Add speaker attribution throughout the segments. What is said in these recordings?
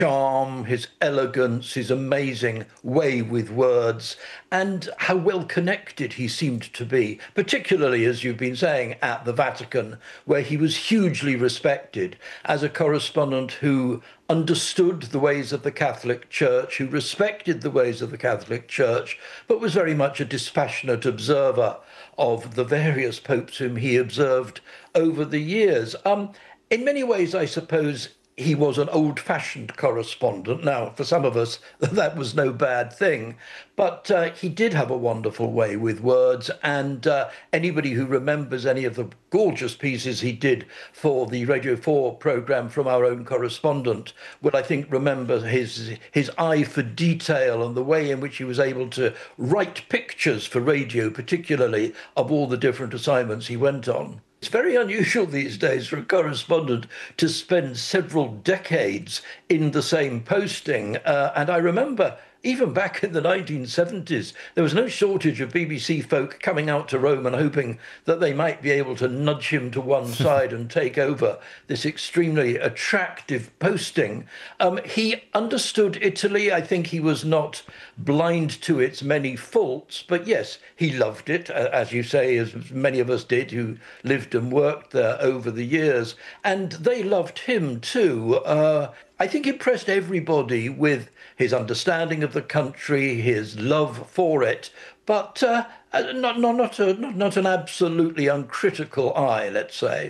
Speaker 1: charm, his elegance, his amazing way with words, and how well connected he seemed to be, particularly, as you've been saying, at the Vatican, where he was hugely respected as a correspondent who understood the ways of the Catholic Church, who respected the ways of the Catholic Church, but was very much a dispassionate observer of the various popes whom he observed over the years. In many ways, I suppose, he was an old-fashioned correspondent. Now, for some of us, that was no bad thing, but he did have a wonderful way with words, and anybody who remembers any of the gorgeous pieces he did for the Radio 4 programme from our own correspondent will, I think, remember his eye for detail and the way in which he was able to write pictures for radio, particularly of all the different assignments he went on. It's very unusual these days for a correspondent to spend several decades in the same posting. And I remember even back in the 1970s, there was no shortage of BBC folk coming out to Rome and hoping that they might be able to nudge him to one side and take over this extremely attractive posting. He understood Italy. I think he was not blind to its many faults, but yes, he loved it, as you say, as many of us did who lived and worked there over the years. And they loved him too. I think impressed everybody with his understanding of the country, his love for it, but not an absolutely uncritical eye, let's say.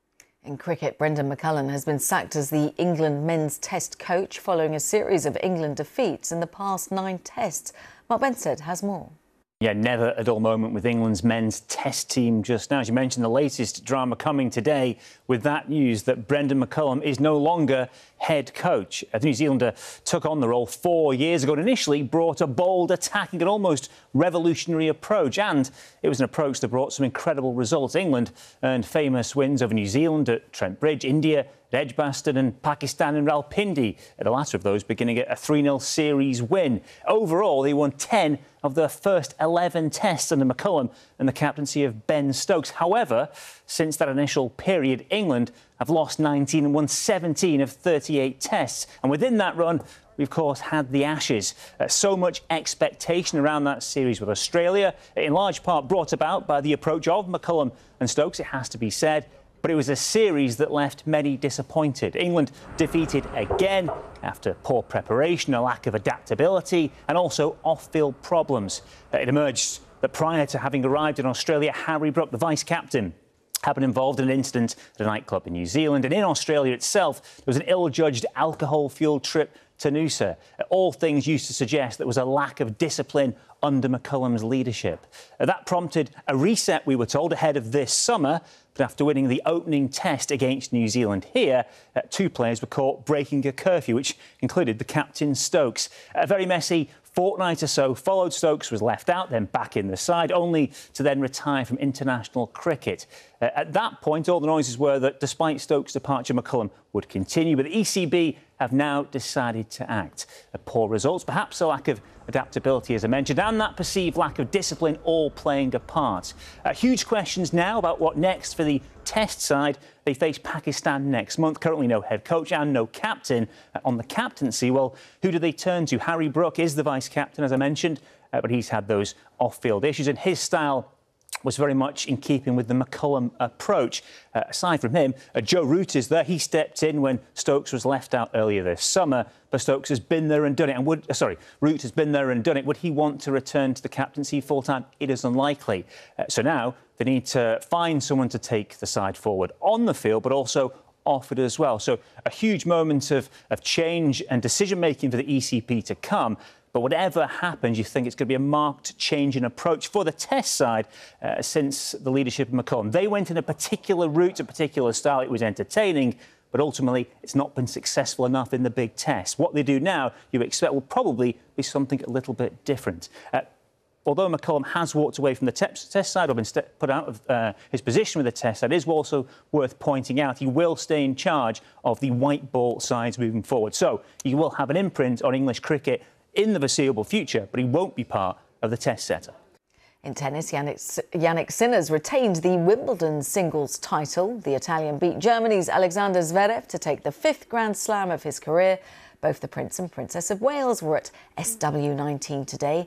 Speaker 2: In cricket, Brendan McCullum has been sacked as the England men's Test coach following a series of England defeats in the past 9 tests. Mark Benstead has more.
Speaker 3: Yeah, never a dull moment with England's men's Test team just now. As you mentioned, the latest drama coming today with that news that Brendan McCullum is no longer head coach. The New Zealander took on the role 4 years ago and initially brought a bold, attacking and almost revolutionary approach. And it was an approach that brought some incredible results. England earned famous wins over New Zealand at Trent Bridge, India at Edgbaston and Pakistan in Rawalpindi, the latter of those beginning at a 3-0 series win. Overall, they won 10 of their first 11 tests under McCullum and the captaincy of Ben Stokes. However, since that initial period, England have lost 19 and won 17 of 38 tests. And within that run, we, of course, had the Ashes. So much expectation around that series with Australia, in large part brought about by the approach of McCullum and Stokes, it has to be said. But it was a series that left many disappointed. England defeated again after poor preparation, a lack of adaptability and also off-field problems. It emerged that prior to having arrived in Australia, Harry Brook, the vice-captain, had been involved in an incident at a nightclub in New Zealand. And in Australia itself, there was an ill-judged alcohol-fuelled trip to Noosa. All things used to suggest there was a lack of discipline under McCullum's leadership. That prompted a reset, we were told, ahead of this summer. But after winning the opening test against New Zealand here, 2 players were caught breaking a curfew, which included the captain Stokes. A very messy fortnight or so followed. Stokes was left out, then back in the side, only to then retire from international cricket. At that point, all the noises were that despite Stokes' departure, McCullum would continue, but the ECB have now decided to act. Poor results, perhaps a lack of adaptability, as I mentioned, and that perceived lack of discipline all playing a part. Huge questions now about what next for the Test side. They face Pakistan next month. Currently no head coach and no captain on the captaincy. Well, who do they turn to? Harry Brook is the vice-captain, as I mentioned, but he's had those off-field issues, and his style was very much in keeping with the McCullum approach. Aside from him, Joe Root is there. He stepped in when Stokes was left out earlier this summer, but Stokes has been there and done it. And Root has been there and done it. Would he want to return to the captaincy full-time? It is unlikely. So now they need to find someone to take the side forward on the field, but also off it as well. So a huge moment of change and decision-making for the ECB to come. But whatever happens, you think it's going to be a marked change in approach for the Test side since the leadership of McCullum. They went in a particular route, a particular style. It was entertaining, but ultimately it's not been successful enough in the big Test. What they do now, you expect, will probably be something a little bit different. Although McCullum has walked away from the Test side or been put out of his position with the Test side, it is also worth pointing out he will stay in charge of the white ball sides moving forward. So he will have an imprint on English cricket in the foreseeable future, but he won't be part of the Test setup.
Speaker 2: In tennis, Jannik Sinner's retained the Wimbledon singles title. The Italian beat Germany's Alexander Zverev to take the 5th Grand Slam of his career. Both the Prince and Princess of Wales were at SW19 today.